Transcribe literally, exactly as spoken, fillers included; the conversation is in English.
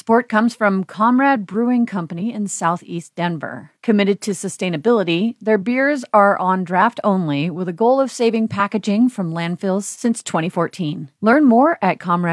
Support comes from Comrade Brewing Company in Southeast Denver. Committed to sustainability, their beers are on draft only with a goal of saving packaging from landfills since twenty fourteen. Learn more at comrade